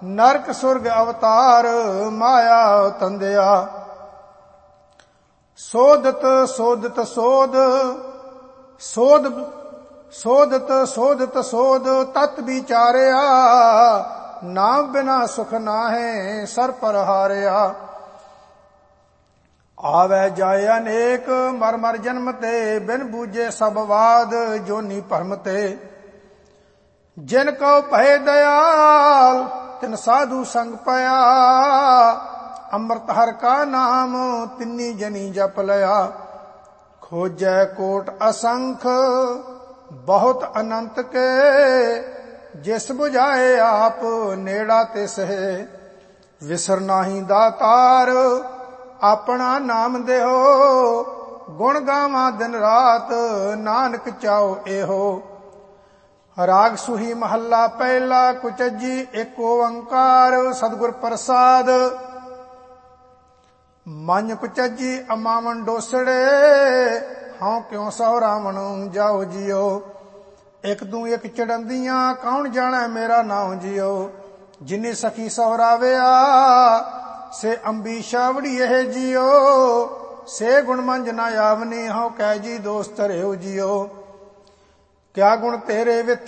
ਨਰਕ ਸੁਰਗ ਅਵਤਾਰ ਮਾਇਆ ਤੰਦਿਆ। ਸੋਧਤ ਸੋਧਤ ਸੋਧ ਸੋਧ ਸੋਧਤ ਸੋਧਤ ਸੋਧ ਤਤ ਵਿਚਾਰਿਆ। ਨਾਮ ਬਿਨਾ ਸੁਖ ਨਾਹੇ ਸਰ ਪਰ ਹਾਰਿਆ। ਆਵੈ ਜਾਏ ਅਨੇਕ ਮਰ ਮਰ ਜਨਮ ਤੇ ਬਿਨ ਬੂਝੇ ਸਭ ਬਾਦ ਜੋਨੀ ਭਰਮ ਤੇ। ਜਿਨ ਕੋ ਭਏ ਦਇਆਲ ਤਿਨ ਸਾਧੂ ਸੰਗ ਪਿਆ। ਅੰਮ੍ਰਿਤ ਹਰਿ ਕਾ ਨਾਮ ਤਿੰਨੀ ਜਨੀ ਜਪ ਲਿਆ। ਖੋਜੈ ਕੋਟ ਅਸੰਖ ਬਹੁਤ ਅਨੰਤ ਕੇ। ਜਿਸ ਬੁਝਾਏ ਆਪ ਨੇੜਾ ਤਿਸ ਹੈ। ਵਿਸਰ ਨਾਹੀ ਦਾਤਾਰ ਆਪਣਾ ਨਾਮ ਦੇਹੋ। ਗੁਣ ਗਾਵਾਂ ਦਿਨ ਰਾਤ ਨਾਨਕ ਚਾਓ ਇਹੋ। ਰਾਗ ਸੁਹੀ ਮਹੱਲਾ ਪਹਿਲਾ ਕੁਚਜੀ ਏਕ ਓੰਕਾਰ ਸਤਿਗੁਰ ਪ੍ਰਸਾਦ। ਮਨ ਕੁਚਜੀ ਅਮਾਵਨ ਡੋਸੜੇ ਹਉ ਕਿਉ ਸਹੁ ਰਾਵਣ ਜਾਓ ਜਿਉ। ਇਕ ਦੂ ਇਕ ਚੜੰਦੀਆਂ ਕੌਣ ਜਾਣੈ ਮੇਰਾ ਨਾਉ ਜਿਉ। ਜਿਨੇ ਸਖੀ ਸਹੁਰਾਵਿਆ ਸੇ ਅੰਬੀ ਛਾਵੜੀ ਇਹ ਜਿਉ। ਸੇ ਗੁਣ ਮੰਜ ਨਾ ਆਵਨੀ ਹਉ ਕਹਿ ਜੀ ਦੋਸਤ ਰਿਓ ਜਿਉ। ਕਿਆ ਗੁਣ ਤੇਰੇ ਵਿਥ